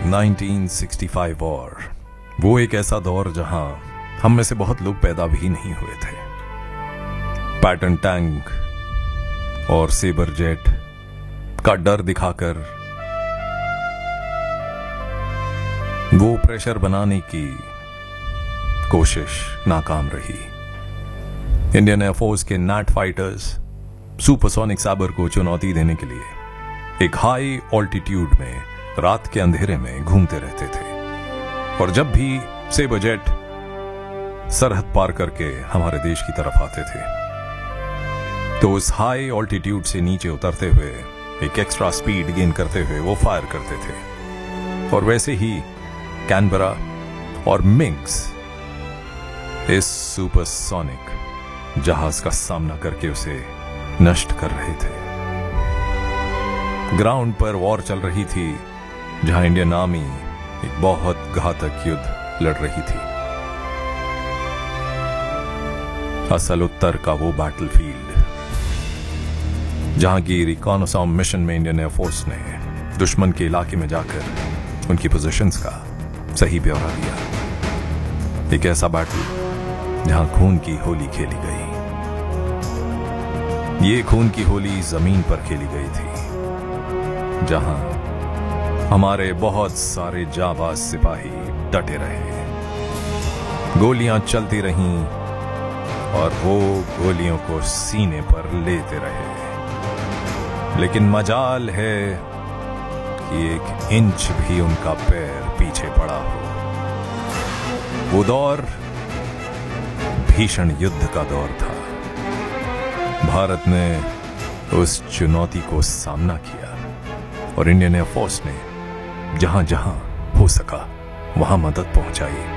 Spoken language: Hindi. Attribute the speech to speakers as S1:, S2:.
S1: 1965 वॉर, वो एक ऐसा दौर जहां हम में से बहुत लोग पैदा भी नहीं हुए थे। पैटर्न टैंक और सेबर जेट का डर दिखाकर वो प्रेशर बनाने की कोशिश नाकाम रही। इंडियन एयरफोर्स के नैट फाइटर्स सुपरसोनिक सैबर को चुनौती देने के लिए एक हाई ऑल्टीट्यूड में रात के अंधेरे में घूमते रहते थे, और जब भी सेबर जेट सरहद पार करके हमारे देश की तरफ आते थे तो उस हाई ऑल्टीट्यूड से नीचे उतरते हुए एक एक्स्ट्रा स्पीड गेन करते हुए वो फायर करते थे। और वैसे ही कैनबरा और मिंक्स इस सुपरसोनिक जहाज का सामना करके उसे नष्ट कर रहे थे। ग्राउंड पर वॉर चल रही थी जहां इंडियन आर्मी एक बहुत घातक युद्ध लड़ रही थी। असल उत्तर का वो बैटलफील्ड जहां की रिकॉनसाइज मिशन में इंडियन एयरफोर्स ने दुश्मन के इलाके में जाकर उनकी पोजीशंस का सही ब्यौरा दिया। एक ऐसा बैटल जहां खून की होली खेली गई। ये खून की होली जमीन पर खेली गई थी जहां हमारे बहुत सारे जाबाज सिपाही डटे रहे। गोलियां चलती रहीं और वो गोलियों को सीने पर लेते रहे, लेकिन मजाल है कि एक इंच भी उनका पैर पीछे पड़ा हो। वो दौर भीषण युद्ध का दौर था। भारत ने उस चुनौती को सामना किया और इंडियन एयरफोर्स ने जहां जहां हो सका वहां मदद पहुंचाई।